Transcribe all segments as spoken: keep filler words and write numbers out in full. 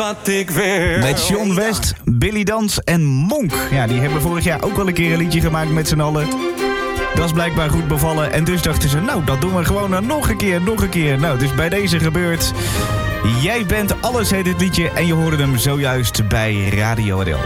wat ik wil. Met John West, Billy Dans en Monk. Ja, die hebben vorig jaar ook al een keer een liedje gemaakt met z'n allen. Dat is blijkbaar goed bevallen. En dus dachten ze, nou, dat doen we gewoon nog een keer, nog een keer. Nou, dus bij deze gebeurt... Jij bent alles, heet het liedje. En je hoorde hem zojuist bij Radio R L.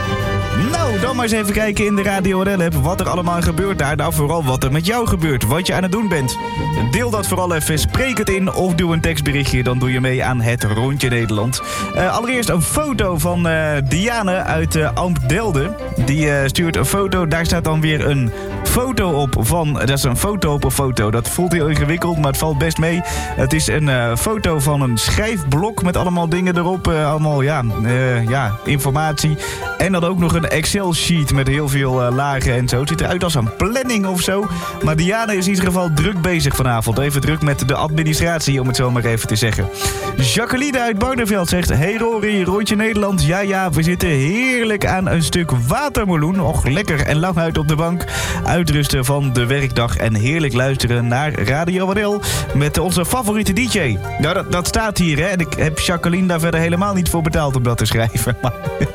Nou, dan maar eens even kijken in de Radio R L-app wat er allemaal gebeurt daar. Nou, vooral wat er met jou gebeurt, wat je aan het doen bent. Deel dat vooral even, spreek het in of doe een tekstberichtje. Dan doe je mee aan het Rondje Nederland. Uh, allereerst een foto van uh, Diane uit uh, Amptdelden. Die uh, stuurt een foto, daar staat dan weer een foto op van... Dat is een foto op een foto, dat voelt heel ingewikkeld, maar het valt best mee. Het is een uh, foto van een schrijfblok met allemaal dingen erop. Uh, allemaal, ja, uh, ja, informatie. En dan ook nog een Excel-sheet met heel veel uh, lagen en zo. Het ziet eruit als een planning of zo. Maar Diana is in ieder geval druk bezig vanavond. Even druk met de administratie, om het zo maar even te zeggen. Jacqueline uit Barneveld zegt... Hey Rory, Rondje Nederland. Ja, ja, we zitten heerlijk aan een stuk watermeloen. Och, lekker en lang uit op de bank. Uitrusten van de werkdag en heerlijk luisteren naar Radio R L met onze favoriete D J. Nou, dat, dat staat hier, hè. En ik heb Jacqueline daar verder helemaal niet voor betaald om dat te schrijven. Maar...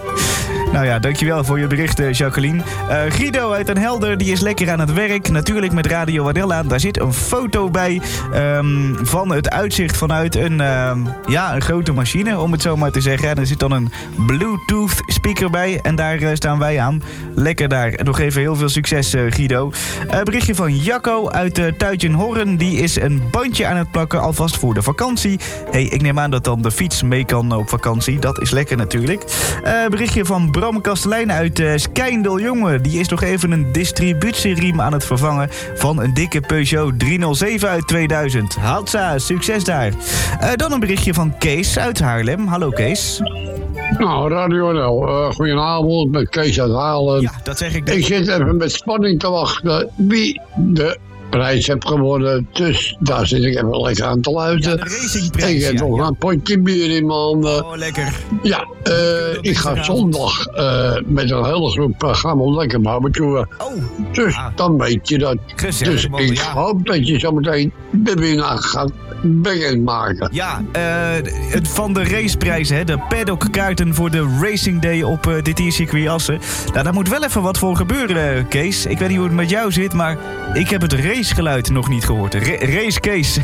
Nou ja, dankjewel voor je bericht, Jacqueline. Uh, Guido uit Den Helder, die is lekker aan het werk. Natuurlijk met Radio R L aan. Daar zit een foto bij um, van het uitzicht vanuit een, um, ja, een grote machine, om het zo maar te zeggen. En er zit dan een Bluetooth speaker bij en daar uh, staan wij aan. Lekker daar. Nog even heel veel succes, uh, Guido. Uh, berichtje van Jacco uit uh, Tuitjenhoorn. Die is een bandje aan het plakken, alvast voor de vakantie. Hey, ik neem aan dat dan de fiets mee kan op vakantie. Dat is lekker natuurlijk. Uh, berichtje van Bram Kastelein uit uh, Skijndel, jongen. Die is nog even een distributieriem aan het vervangen van een dikke Peugeot driehonderdzeven uit tweeduizend. Hatsa, succes daar. Uh, dan een berichtje van Kees uit Haarlem. Hallo Kees. Nou, Radio R L. Uh, goedenavond, met Kees uit Haarlem. Ja, dat zeg ik. Ik zit even met spanning te wachten wie de prijs heeft gewonnen. Dus daar zit ik even lekker aan te luisteren. Ja, de racingprijs. Ik heb ja, nog ja. een potje bier in mijn handen. Oh, lekker. Ja, uh, ik ga zondag uh, met een hele groep uh, gaan we lekker barbecuen. Oh. Dus ah. dan weet je dat. Gezellig, dus man, ik ja. hoop dat je zometeen de winnaar gaat bekendmaken. Ja, uh, het van de raceprijzen, hè, de paddockkaarten voor de Racing Day op uh, dit hier circuit Assen. Nou, daar moet wel even wat voor gebeuren, uh, Kees. Ik weet niet hoe het met jou zit, maar ik heb het racegeluid nog niet gehoord. Ra- race Kees.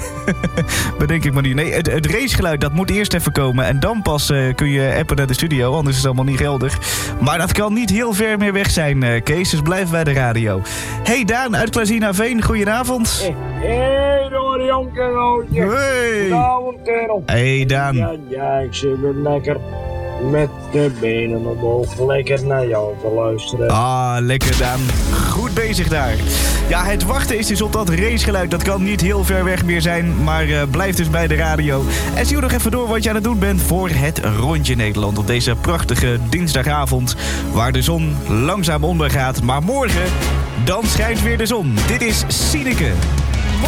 Bedenk ik maar niet. Nee, het, het racegeluid, dat moet eerst even komen. En dan pas uh, kun je appen naar de studio, anders is het allemaal niet geldig. Maar dat kan niet heel ver meer weg zijn, uh, Kees. Dus blijf bij de radio. Hey Daan uit Klazinaveen, goedenavond. Hey, door Jonker Roodje. Hey. Goedenavond, kerel. Hey Daan. Ja, ja, ik zit weer lekker met de benen omhoog. Lekker naar jou te luisteren. Ah, lekker Daan. Goed bezig daar. Ja, het wachten is dus op dat racegeluid. Dat kan niet heel ver weg meer zijn, maar uh, blijf dus bij de radio. En zie je nog even door wat je aan het doen bent voor het Rondje Nederland. Op deze prachtige dinsdagavond, waar de zon langzaam ondergaat. Maar morgen, dan schijnt weer de zon. Dit is Sineke.